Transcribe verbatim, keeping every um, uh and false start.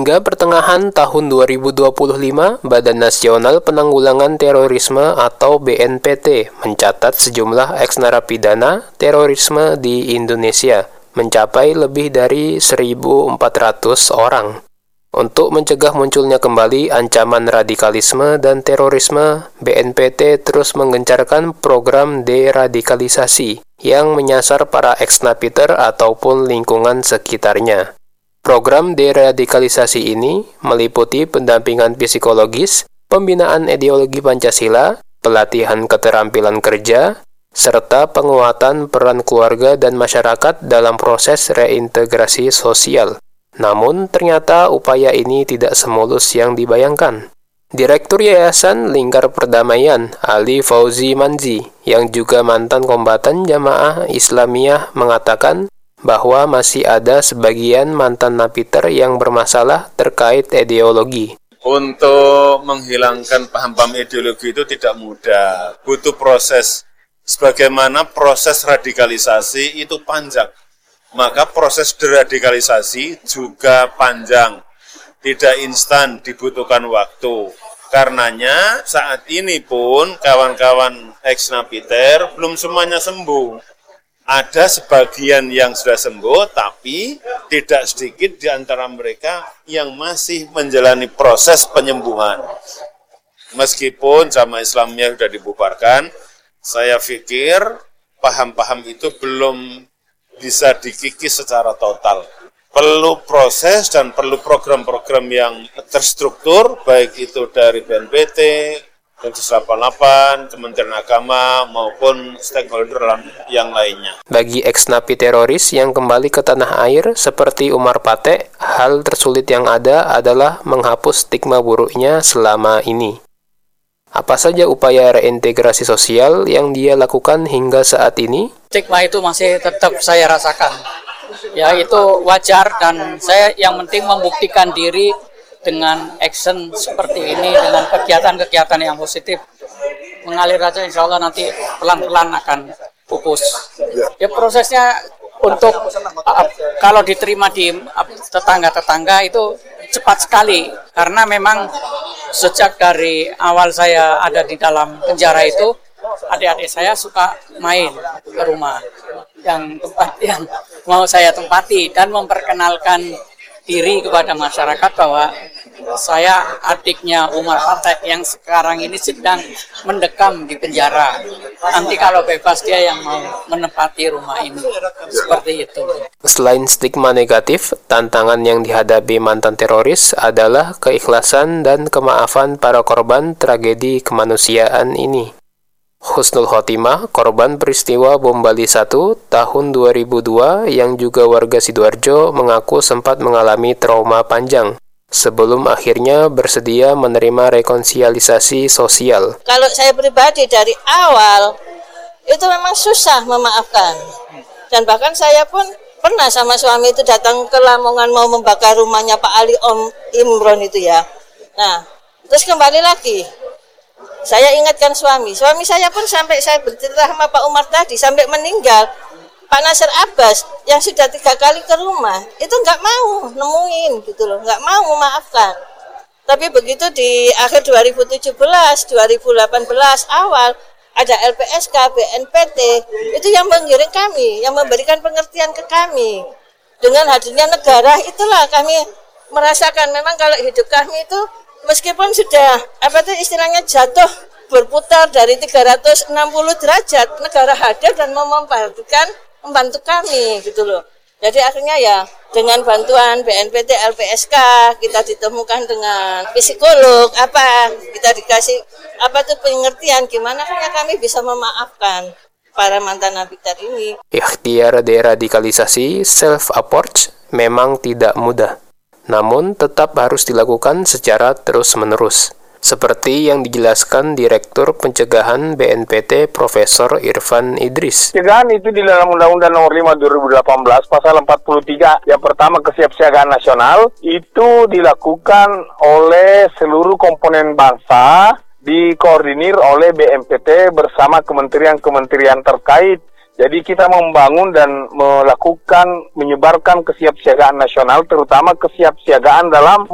Hingga pertengahan tahun dua ribu dua puluh lima, Badan Nasional Penanggulangan Terorisme atau B N P T mencatat sejumlah eks-narapidana terorisme di Indonesia mencapai lebih dari seribu empat ratus orang. Untuk mencegah munculnya kembali ancaman radikalisme dan terorisme, B N P T terus menggencarkan program deradikalisasi yang menyasar para eks-napiter ataupun lingkungan sekitarnya. Program deradikalisasi ini meliputi pendampingan psikologis, pembinaan ideologi Pancasila, pelatihan keterampilan kerja, serta penguatan peran keluarga dan masyarakat dalam proses reintegrasi sosial. Namun, ternyata upaya ini tidak semulus yang dibayangkan. Direktur Yayasan Lingkar Perdamaian, Ali Fauzi Manzi, yang juga mantan kombatan Jamaah Islamiyah, mengatakan bahwa masih ada sebagian mantan napiter yang bermasalah terkait ideologi. Untuk menghilangkan paham-paham ideologi itu tidak mudah, butuh proses. Sebagaimana proses radikalisasi itu panjang, maka proses deradikalisasi juga panjang, tidak instan, dibutuhkan waktu. Karenanya saat ini pun kawan-kawan eks-napiter belum semuanya sembuh. Ada sebagian yang sudah sembuh, tapi tidak sedikit di antara mereka yang masih menjalani proses penyembuhan. Meskipun Jamaah Islamiyah sudah dibubarkan, saya pikir paham-paham itu belum bisa dikikis secara total. Perlu proses dan perlu program-program yang terstruktur, baik itu dari B N P T, Densus delapan puluh delapan, Kementerian Agama, maupun stakeholder yang lainnya. Bagi eks-napi teroris yang kembali ke tanah air seperti Umar Pate, hal tersulit yang ada adalah menghapus stigma buruknya selama ini. Apa saja upaya reintegrasi sosial yang dia lakukan hingga saat ini? Stigma itu masih tetap saya rasakan. Ya, itu wajar dan saya yang penting membuktikan diri dengan action seperti ini, dengan kegiatan-kegiatan yang positif. Mengalir aja, insya Allah nanti pelan-pelan akan pupus. Ya, prosesnya untuk uh, kalau diterima di uh, tetangga-tetangga itu cepat sekali. Karena memang sejak dari awal saya ada di dalam penjara itu, adik-adik saya suka main ke rumah yang tempat yang mau saya tempati dan memperkenalkan diri kepada masyarakat bahwa saya adiknya Umar Pate yang sekarang ini sedang mendekam di penjara. Nanti kalau bebas dia yang mau menempati rumah ini. Seperti itu. Selain stigma negatif, tantangan yang dihadapi mantan teroris adalah keikhlasan dan kemaafan para korban tragedi kemanusiaan ini. Husnul Khotimah, korban peristiwa bom Bali satu tahun dua ribu dua yang juga warga Sidoarjo, mengaku sempat mengalami trauma panjang sebelum akhirnya bersedia menerima rekonsiliasi sosial. Kalau saya pribadi dari awal itu memang susah memaafkan. Dan bahkan saya pun pernah sama suami itu datang ke Lamongan mau membakar rumahnya Pak Ali Om Imron itu ya. Nah, terus kembali lagi. Saya ingatkan suami, suami saya pun sampai saya bercerita sama Pak Umar tadi, sampai meninggal, Pak Nasir Abbas yang sudah tiga kali ke rumah, itu nggak mau nemuin gitu loh, nggak mau memaafkan. Tapi begitu di akhir dua ribu tujuh belas, dua ribu delapan belas awal, ada L P S K, B N P T, itu yang mengiring kami, yang memberikan pengertian ke kami. Dengan hadirnya negara, itulah kami merasakan memang kalau hidup kami itu, meskipun sudah apa itu istilahnya jatuh berputar dari tiga ratus enam puluh derajat, negara hadir dan membantukan membantu kami gitu loh. Jadi akhirnya ya dengan bantuan B N P T, L P S K kita ditemukan dengan psikolog apa, kita dikasih apa tuh pengertian gimana karena kami bisa memaafkan para mantan napiter ini. Ikhtiar deradikalisasi self approach memang tidak mudah, namun tetap harus dilakukan secara terus-menerus. Seperti yang dijelaskan Direktur Pencegahan B N P T Profesor Irfan Idris. Pencegahan itu di dalam Undang-Undang Nomor lima dua ribu delapan belas Pasal empat puluh tiga yang pertama kesiapsiagaan nasional itu dilakukan oleh seluruh komponen bangsa, dikoordinir oleh B N P T bersama kementerian-kementerian terkait. Jadi kita membangun dan melakukan menyebarkan kesiapsiagaan nasional, terutama kesiapsiagaan dalam